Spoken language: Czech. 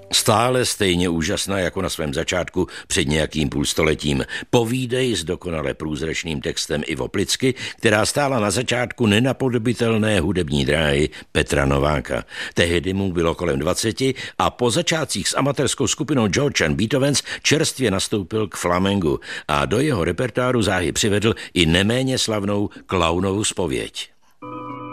Stále stejně úžasná jako na svém začátku před nějakým půlstoletím. Povídej s dokonale průzračným textem Ivo Plicky, která stála na začátku nenapodobitelné hudební dráhy Petra Nováka. Tehdy mu bylo kolem 20 a po začátcích s amatérskou skupinou George and Beethovens čerstvě nastoupil k flamengu a do jeho repertoáru záhy přivedl i neméně slavnou Klaunovu zpověď.